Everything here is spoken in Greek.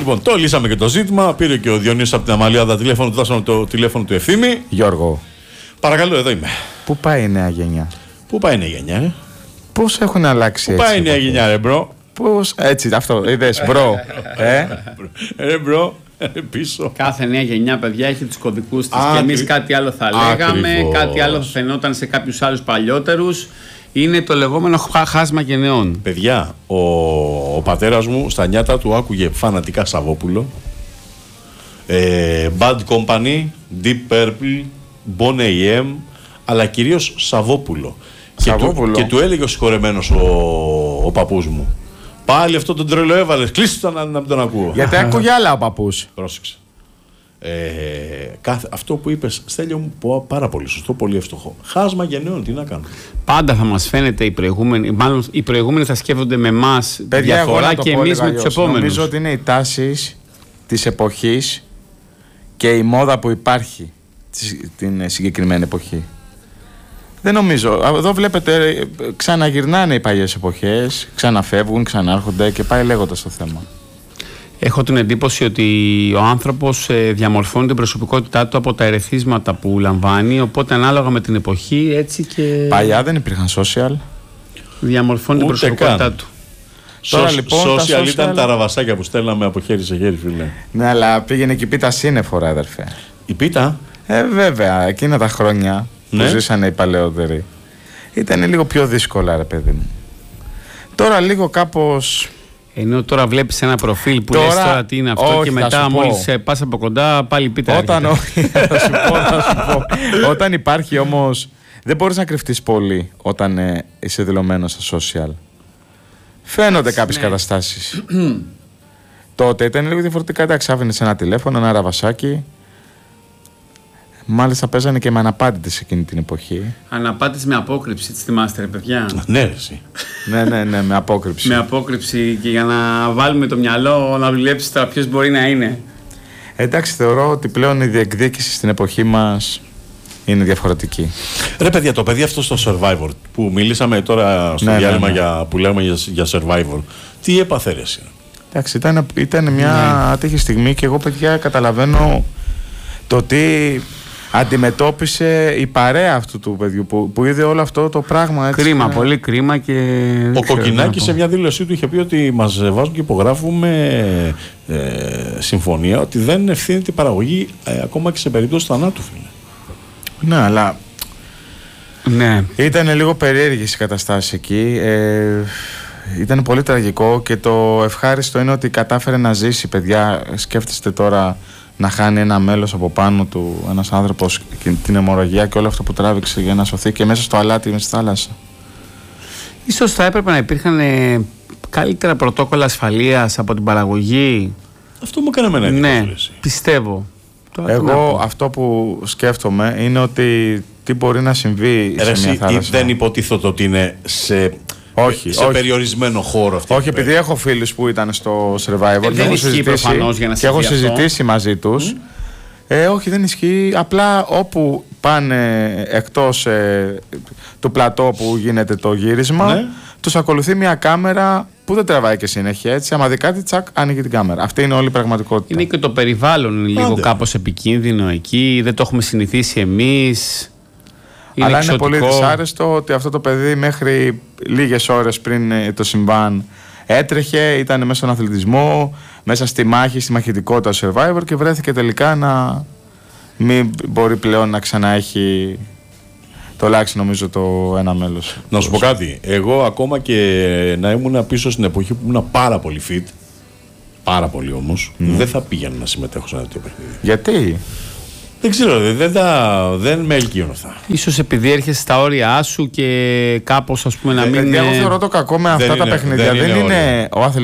Λοιπόν, το λύσαμε και το ζήτημα. Πήρε και ο Διονύσης από την Αμαλιάδα τηλέφωνο, του δώσαμε το τηλέφωνο του Ευθύμη. Γιώργο. Παρακαλώ, εδώ είμαι. Πού πάει η νέα γενιά? Πού πάει η νέα γενιά, ρε? Πώς έχουν αλλάξει έτσι? Πού πάει η νέα γενιά, ρε μπρο? Πώς, έτσι, αυτό, είδες, μπρο. Ρε μπρο, πίσω. Κάθε νέα γενιά, παιδιά, έχει τους κωδικούς της. Και εμείς κάτι άλλο θα λέγαμε, κάτι άλλο θα φαινόταν σε κάποιους άλλους παλιότερους. Είναι το λεγόμενο χάσμα γενεών. Παιδιά, ο πατέρας μου στα νιάτα του άκουγε φανατικά Σαββόπουλο, Bad Company, Deep Purple, Bon AM, αλλά κυρίως Σαββόπουλο. Και του έλεγε ο συγχωρεμένος ο παππούς μου, πάλι αυτό τον τρελό έβαλες, κλείστο να μην τον ακούω. Γιατί άκουγε άλλα ο παππούς. Πρόσεξε. Αυτό που είπες, Στέλιο μου, πάρα πολύ σωστό, πολύ εύστοχο. Χάσμα γενναίων, τι να κάνουμε. Πάντα θα μας φαίνεται οι προηγούμενοι, μάλλον οι προηγούμενοι θα σκέφτονται με εμάς διαφορά και εμείς με τους επόμενους. Νομίζω ότι είναι οι τάσεις της εποχής και η μόδα που υπάρχει την συγκεκριμένη εποχή. Δεν νομίζω. Εδώ βλέπετε, ξαναγυρνάνε οι παλιές εποχές, ξαναφεύγουν, ξανάρχονται και πάει λέγοντας το θέμα. Έχω την εντύπωση ότι ο άνθρωπος διαμορφώνει την προσωπικότητά του από τα ερεθίσματα που λαμβάνει, οπότε ανάλογα με την εποχή έτσι και... Παλιά δεν υπήρχαν social. Διαμορφώνει την προσωπικότητά του. Τώρα λοιπόν social ήταν τα ραβασάκια που στέλναμε από χέρι σε χέρι, φίλε. Ναι, αλλά πήγαινε και η πίτα σύννεφορα, αδερφέ. Η πίτα? Βέβαια, εκείνα τα χρόνια που ζήσανε οι παλαιότεροι ήταν λίγο πιο δύσκολα, ρε παιδί μου. Τώρα λίγο κάπως... Ενώ τώρα βλέπεις ένα προφίλ που λες τώρα τι είναι αυτό, και μετά μόλις πας από κοντά πάλι πίτα. Όταν υπάρχει όμως, δεν μπορείς να κρυφτείς πολύ όταν είσαι δηλωμένος στα social. Φαίνονται κάποιες καταστάσεις. Τότε ήταν λίγο διαφορετικά. Εντάξει, άφηνες ένα τηλέφωνο, ένα ραβασάκι. Μάλιστα παίζανε και με αναπάντητες εκείνη την εποχή. Αναπάντητες με απόκρυψη, τι θυμάστε, ρε παιδιά? Ναι, εσύ. Ναι, με απόκρυψη. Με απόκρυψη, και για να βάλουμε το μυαλό να δουλέψει τώρα ποιος μπορεί να είναι. Εντάξει, θεωρώ ότι πλέον η διεκδίκηση στην εποχή μας είναι διαφορετική. Ρε παιδιά, το παιδί αυτό στο Survivor που μιλήσαμε τώρα στο διάλειμμα που λέμε για Survivor, τι έπαθε, ρε εσύ? Εντάξει, ήταν μια άτυχη στιγμή και εγώ, παιδιά, καταλαβαίνω το τι αντιμετώπισε η παρέα αυτού του παιδιού που είδε όλο αυτό το πράγμα. Έτσι, κρίμα, πολύ κρίμα. Και ο Κοκκινάκης σε μια δήλωσή του είχε πει ότι μας βάζουν και υπογράφουμε συμφωνία ότι δεν ευθύνεται η παραγωγή ακόμα και σε περίπτωση θανάτου, φίλε. Ναι, αλλά ήταν λίγο περίεργες οι καταστάσεις εκεί. Ήταν πολύ τραγικό και το ευχάριστο είναι ότι κατάφερε να ζήσει, παιδιά. Σκέφτεστε τώρα να χάνει ένα μέλος από πάνω του, ένας άνθρωπος, την αιμορραγία και όλο αυτό που τράβηξε για να σωθεί και μέσα στο αλάτι, μέσα στη θάλασσα. Ίσως θα έπρεπε να υπήρχαν καλύτερα πρωτόκολλα ασφαλείας από την παραγωγή. Αυτό μου έκανε εμένα εντύπωση. Ναι, πιστεύω. Εγώ αυτό που σκέφτομαι είναι ότι τι μπορεί να συμβεί σε μια θάλασσα. Δεν υποτίθεται ότι είναι σε περιορισμένο χώρο αυτή. Όχι, επειδή έχω φίλους που ήταν στο Survivor και έχω συζητήσει μαζί τους. Όχι, δεν ισχύει. Απλά όπου πάνε εκτός του πλατό που γίνεται το γύρισμα, τους ακολουθεί μια κάμερα που δεν τραβάει και συνέχεια. Έτσι, άμα δει κάτι, τσακ, άνοιγε την κάμερα. Αυτή είναι όλη η πραγματικότητα. Είναι και το περιβάλλον λίγο κάπως επικίνδυνο εκεί. Δεν το έχουμε συνηθίσει εμείς. Αλλά είναι πολύ δυσάρεστο ότι αυτό το παιδί μέχρι λίγες ώρες πριν το συμβάν έτρεχε, ήταν μέσα στον αθλητισμό, μέσα στη μάχη, στη μαχητικότητα Survivor και βρέθηκε τελικά να μην μπορεί πλέον να ξαναέχει τουλάχιστον νομίζω το ένα μέλος. Να σου πω κάτι, εγώ ακόμα και να ήμουν πίσω στην εποχή που ήμουν πάρα πολύ fit, πάρα πολύ όμως, δεν θα πήγαινα να συμμετέχω σε ένα τέτοιο παιχνίδι. Γιατί? Δεν ξέρω, δεν με ελκύουν αυτά. Ίσως επειδή έρχεσαι στα όρια σου και κάπως, ας πούμε, να μην... Εγώ θεωρώ το κακό με αυτά τα παιχνίδια. Δεν είναι ο